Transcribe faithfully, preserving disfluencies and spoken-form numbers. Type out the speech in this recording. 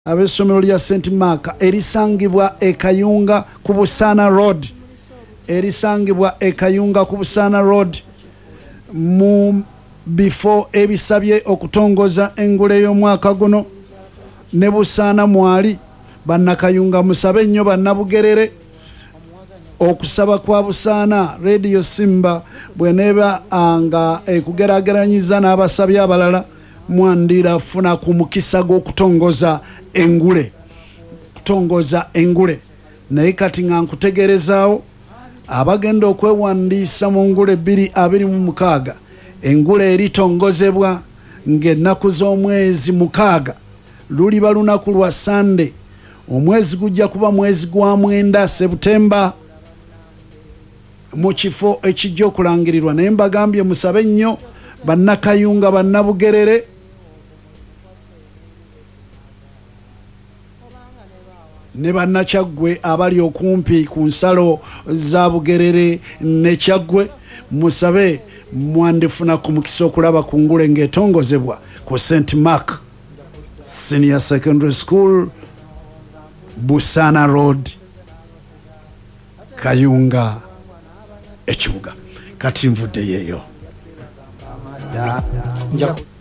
ab'essomero lya Saint Mark erisangibwa e Kayunga ku Busana Road erisangibwa e Kayunga ku Busana Road mu before ebisabye okutongoza engule y'omwaka guno ne Busana mwali bannakayunga musabe nnyo bannabugerere okusaba kwa Busana Radio Simba bweneba anga ekugerageranyiza n'abasabye abalala mwandira funa ku mukisa gw'okutongoza engule kutongoza engule naye kati nga nkutegerezaawo abagenda okwewandiisa mu ngule bbiri abiri mu mukaaga engule eritongozebwa ng'ennaku z'omwezi mukaaga luliba lunaku lwa Sande omwezi gujja kuba mwezi gwa mwenda Septemba mu kifo ekijja okulangirirwa naye mbagambye musabe nnyo bannakayunga bannabugerere ne bannakyagwe abali okumpi ku nsalo za Bugerere ne Kyaggwe musabe mwandifuna ku mukisa okulaba ku ngule ng'etongozebwa ku Saint Mark Senior Secondary School Busana Road Kayunga ekibuga kati nvudde yeyo.